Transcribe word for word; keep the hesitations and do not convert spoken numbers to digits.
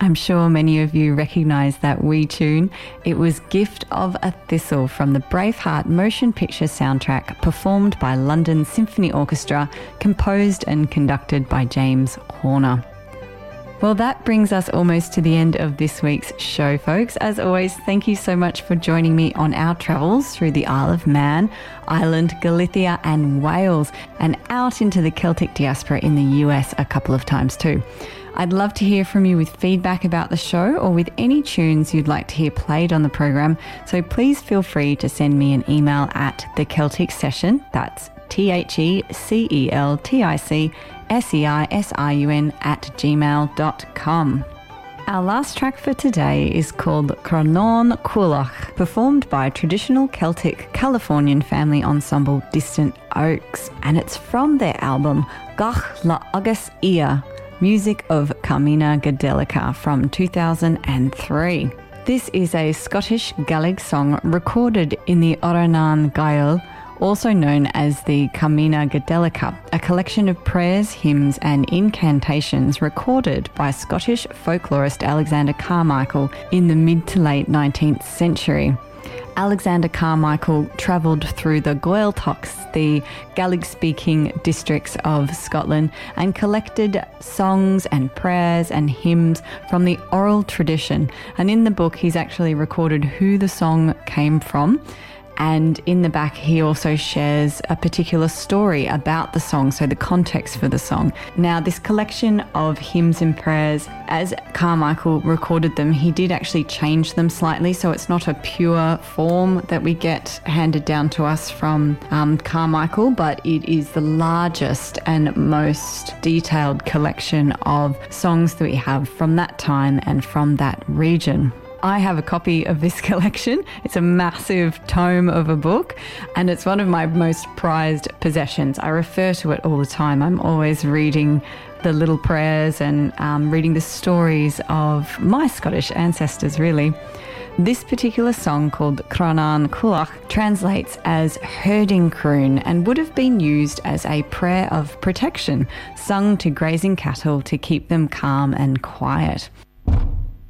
I'm sure many of you recognise that wee tune. It was Gift of a Thistle from the Braveheart motion picture soundtrack, performed by London Symphony Orchestra, composed and conducted by James Horner. Well, that brings us almost to the end of this week's show, folks. As always, thank you so much for joining me on our travels through the Isle of Man, Ireland, Galicia and Wales, and out into the Celtic diaspora in the U S a couple of times too. I'd love to hear from you with feedback about the show or with any tunes you'd like to hear played on the program. So please feel free to send me an email at The Celtic Session. That's T H E C E L T I C S E I S I U N at gmail dot com. Our last track for today is called Cronon Cualach, performed by traditional Celtic Californian family ensemble Distant Oaks, and it's from their album Gach La Agus Ia, Music of Carmina Gadelica from two thousand three. This is a Scottish Gaelic song recorded in the Oranan Gael, also known as the Carmina Gadelica, a collection of prayers, hymns and incantations recorded by Scottish folklorist Alexander Carmichael in the mid to late nineteenth century. Alexander Carmichael travelled through the Gaeltachts, the Gaelic-speaking districts of Scotland, and collected songs and prayers and hymns from the oral tradition. And in the book, he's actually recorded who the song came from. And in the back, he also shares a particular story about the song, so the context for the song. Now, this collection of hymns and prayers, as Carmichael recorded them, he did actually change them slightly, so it's not a pure form that we get handed down to us from um, Carmichael, but it is the largest and most detailed collection of songs that we have from that time and from that region. I have a copy of this collection. It's a massive tome of a book, and it's one of my most prized possessions. I refer to it all the time. I'm always reading the little prayers and um, reading the stories of my Scottish ancestors, really. This particular song, called Cronan Cualach, translates as herding croon and would have been used as a prayer of protection, sung to grazing cattle to keep them calm and quiet.